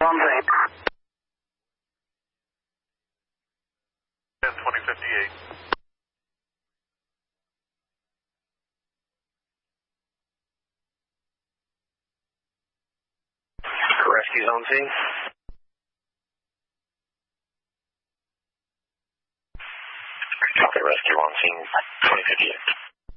On the 2058. rescues on scene. Copy, rescue on scene, 2058.